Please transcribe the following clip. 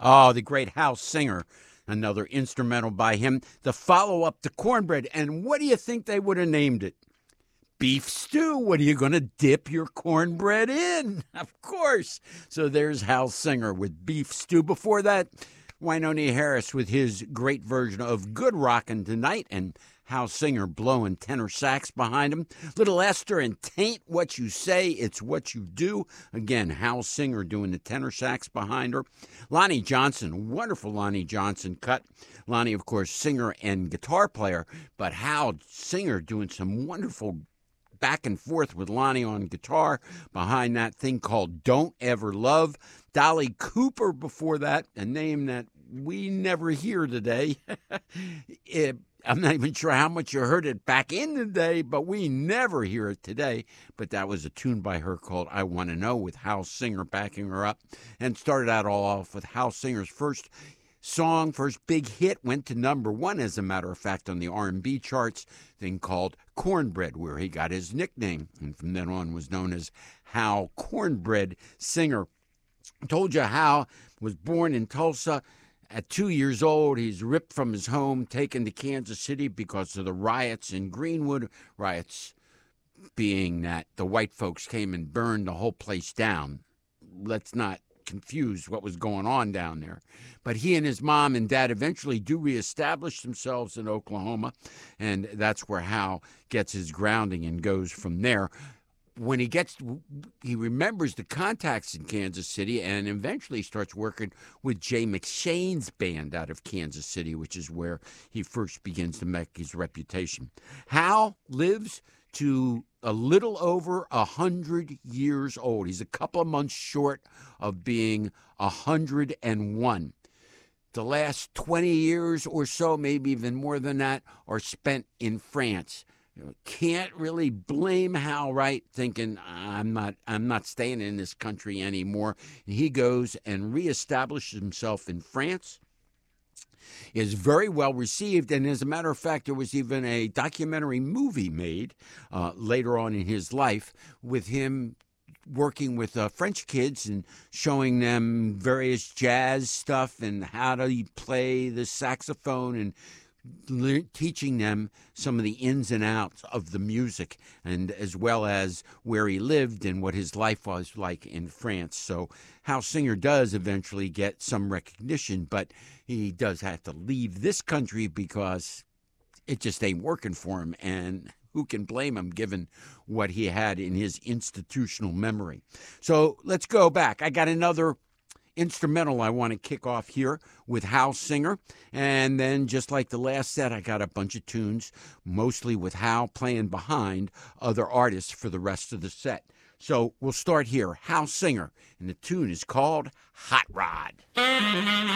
Oh, the great Hal Singer, another instrumental by him. The follow-up to Cornbread, and what do you think they would have named it? Beef stew. What are you going to dip your cornbread in? Of course. So there's Hal Singer with Beef Stew. Before that, Wynonie Harris with his great version of Good Rockin' Tonight, and Hal Singer blowing tenor sax behind him. Little Esther and Tain't What You Say, It's What You Do. Again, Hal Singer doing the tenor sax behind her. Lonnie Johnson, wonderful Lonnie Johnson cut. Lonnie, of course, singer and guitar player, but Hal Singer doing some wonderful back and forth with Lonnie on guitar behind that thing called Don't Ever Love. Dolly Cooper before that, a name that we never hear today. I'm not even sure how much you heard it back in the day, but we never hear it today. But that was a tune by her called I Want to Know with Hal Singer backing her up. And started out all off with Hal Singer's first song, first big hit, went to number one, as a matter of fact, on the R&B charts, thing called Cornbread, where he got his nickname. And from then on was known as Hal Cornbread Singer. I told you Hal was born in Tulsa. At 2 years old, he's ripped from his home, taken to Kansas City because of the riots in Greenwood. Riots being that the white folks came and burned the whole place down. Let's not confuse what was going on down there. But he and his mom and dad eventually do reestablish themselves in Oklahoma, and that's where Hal gets his grounding and goes from there. When he remembers the contacts in Kansas City and eventually starts working with Jay McShane's band out of Kansas City, which is where he first begins to make his reputation. Hal lives to a little over 100 years old. He's a couple of months short of being 101. The last 20 years or so, maybe even more than that, are spent in France. Can't really blame Hal, right? Thinking I'm not staying in this country anymore. And he goes and reestablishes himself in France. Is very well received, and as a matter of fact, there was even a documentary movie made later on in his life with him working with French kids and showing them various jazz stuff and how to play the saxophone and teaching them some of the ins and outs of the music, and as well as where he lived and what his life was like in France. So Hal Singer does eventually get some recognition, but he does have to leave this country because it just ain't working for him, and who can blame him given what he had in his institutional memory. So let's go back. I got another instrumental I want to kick off here with Hal Singer, and then just like the last set, I got a bunch of tunes, mostly with Hal playing behind other artists for the rest of the set. So we'll start here, Hal Singer, and the tune is called Hot Rod.